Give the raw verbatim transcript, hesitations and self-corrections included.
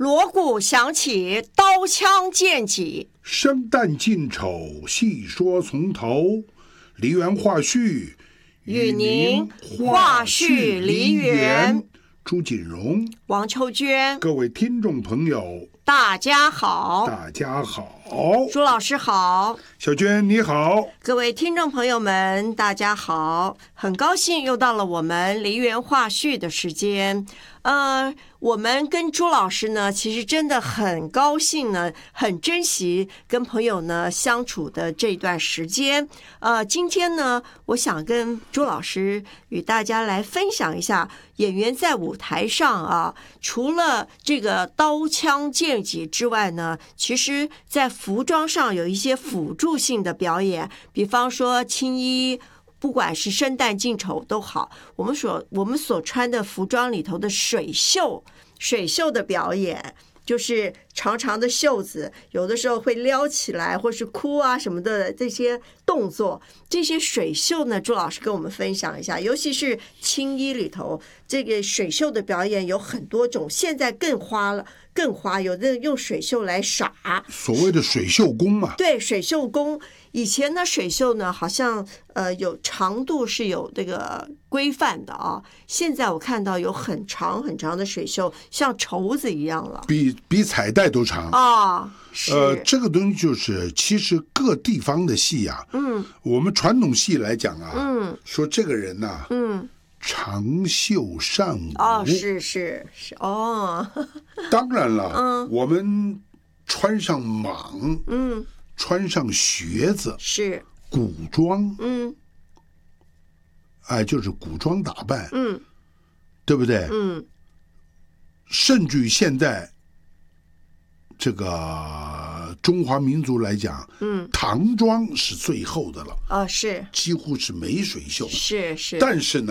锣鼓响起，刀枪剑戟， 生旦净丑，细说从头。梨园话絮， 与您话絮梨园。 朱锦荣、 王秋娟， 各位听众朋友， 大家好， 大家好， 朱老师好， 小娟你好， 各位听众朋友们，大家好，很高兴又到了我们梨园话絮的时间。呃，我们跟朱老师呢，其实真的很高兴呢，很珍惜跟朋友呢相处的这段时间。呃，今天呢，我想跟朱老师与大家来分享一下演员在舞台上啊，除了这个刀枪剑戟之外呢，其实在服装上有一些辅助性的表演，比方说青衣。不管是生旦净丑都好，我们所我们所穿的服装里头的水袖，水袖的表演，就是长长的袖子，有的时候会撩起来，或是哭啊什么的这些动作，这些水袖呢，朱老师跟我们分享一下，尤其是青衣里头，这个水袖的表演有很多种，现在更花了。更花，有的用水袖来耍， 所谓的水袖功嘛。 对，水袖功。以前呢，水袖呢好像呃有长度是有这个规范的啊。现在我看到有很长很长的水袖，像绸子一样了， 比比彩带都长啊。 呃，这个东西就是，其实各地方的戏啊，嗯，我们传统戏来讲啊，嗯，说这个人呐、啊，嗯。长袖善舞哦，是是是哦， 当然了，嗯，我们穿上蟒，嗯，穿上靴子是古装， 嗯， 哎，就是古装打扮， 嗯， 对不对？ 嗯， 甚至于现在这个中华民族来讲，嗯，唐装是最后的了， 啊、哦，是几乎是没水袖， 是是， 但是呢。